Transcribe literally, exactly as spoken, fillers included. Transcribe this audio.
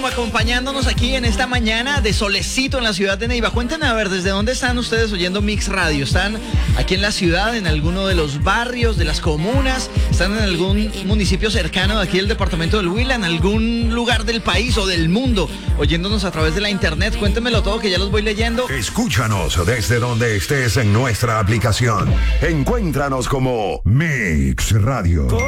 como acompañándonos aquí en esta mañana de solecito en la ciudad de Neiva. Cuéntenme, a ver, ¿desde dónde están ustedes oyendo Mix Radio? ¿Están aquí en la ciudad, en alguno de los barrios, de las comunas? ¿Están en algún municipio cercano de aquí del departamento del Huila, en algún lugar del país o del mundo, oyéndonos a través de la internet? Cuéntenmelo todo, que ya los voy leyendo. Escúchanos desde donde estés en nuestra aplicación. Encuéntranos como Mix Radio.